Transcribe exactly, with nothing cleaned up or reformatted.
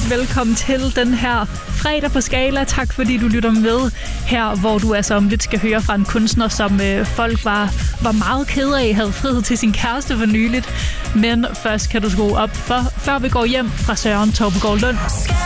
hjerteligt velkommen til den her fredag på Skala. Tak fordi du lytter med her, hvor du altså om lidt skal høre fra en kunstner, som øh, folk var, var meget kede af, havde frihed til sin kæreste for nyligt. Men først kan du skrue op, for før vi går hjem fra Søren Torpegaard Lund.